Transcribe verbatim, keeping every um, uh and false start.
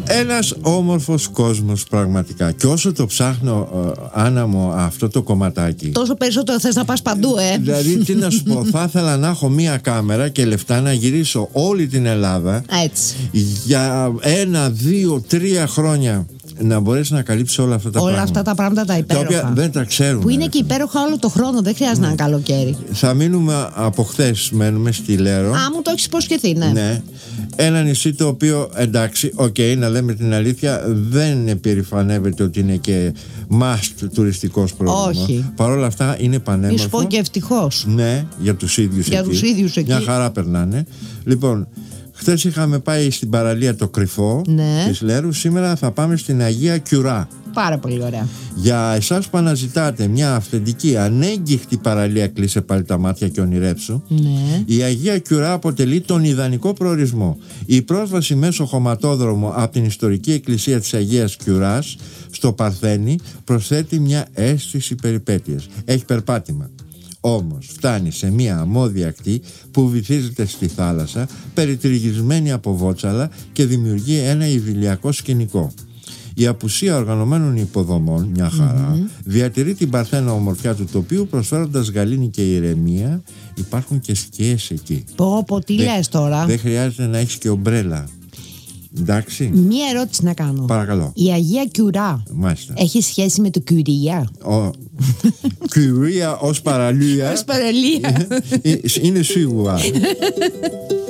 Ένας όμορφος κόσμος πραγματικά. Και όσο το ψάχνω, ε, Άννα μου, αυτό το κομματάκι, τόσο περισσότερο θες να πας παντού, ε. Δηλαδή, τι να σου πω, θα ήθελα να έχω μία κάμερα και λεφτά να γυρίσω όλη την Ελλάδα. Έτσι. Για ένα, δύο, τρία χρόνια να μπορέσει να καλύψει όλα αυτά τα όλα πράγματα. αυτά τα πράγματα τα υπέροχα. Τα οποία δεν τα ξέρουμε. Που είναι και υπέροχα όλο το χρόνο, δεν χρειάζεται να είναι καλοκαίρι. Θα μείνουμε από χθες, μένουμε στη Λέρο. Α, μου το έχεις υποσχεθεί, ναι. Ναι. Ένα νησί το οποίο, εντάξει, οκ, okay, να λέμε την αλήθεια, δεν επιρρυφανεύεται ότι είναι και must τουριστικός πρόγραμμα. Όχι. Παρ' όλα αυτά είναι πανέμορφο. Ίσως πω και ευτυχώς. Ναι, για τους ίδιους για εκεί. τους ίδιους εκεί. Μια χαρά περνάνε. Λοιπόν, χθες είχαμε πάει στην παραλία το Κρυφό, ναι, της Λέρου. Σήμερα θα πάμε στην Αγία Κιουρά. Πάρα πολύ ωραία. Για εσάς που αναζητάτε μια αυθεντική, ανέγκυχτη παραλία, κλείσε πάλι τα μάτια και ονειρέψου. Ναι. Η Αγία Κιουρά αποτελεί τον ιδανικό προορισμό. Η πρόσβαση μέσω χωματόδρομο από την ιστορική εκκλησία της Αγίας Κιουράς στο Παρθένη προσθέτει μια αίσθηση περιπέτειας. Έχει περπάτημα. Όμως φτάνει σε μια αμμώδια ακτή που βυθίζεται στη θάλασσα, περιτριγισμένη από βότσαλα και δημιουργεί ένα ιδηλιακό σκηνικό. Η απουσία οργανωμένων υποδομών, μια χαρά, mm-hmm. διατηρεί την παρθένα ομορφιά του τοπίου, προσφέροντας γαλήνη και ηρεμία. Υπάρχουν και σκιές εκεί. Πω πω, τι λες τώρα. Δεν χρειάζεται να έχεις και ομπρέλα. Εντάξει. Μία ερώτηση να κάνω. Παρακαλώ. Η Αγία Κιουρά, μάλιστα, έχει σχέση με το Κιουρία? Ο... Κιουρία ως παραλία. Ως παραλία. Είναι σίγουρα.